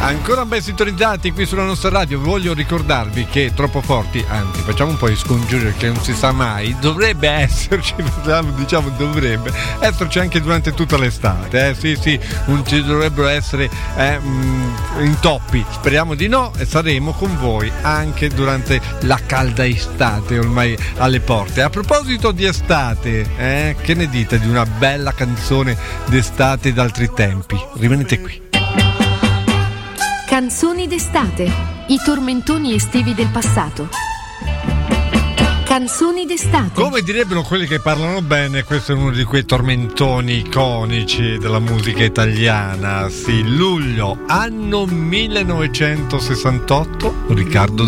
Ancora ben sintonizzati qui sulla nostra radio. Voglio ricordarvi che Troppo Forti, anzi facciamo un po' di scongiuri perché non si sa mai, dovrebbe esserci, diciamo dovrebbe esserci anche durante tutta l'estate, sì, non ci dovrebbero essere intoppi, speriamo di no, e saremo con voi anche durante la calda estate ormai alle porte. A proposito di estate, che ne dite di una bella canzone d'estate d'altri tempi? Rimanete qui. Canzoni d'estate, i tormentoni estivi del passato. Canzoni d'estate. Come direbbero quelli che parlano bene, questo è uno di quei tormentoni iconici della musica italiana. Sì, luglio, anno 1968, Riccardo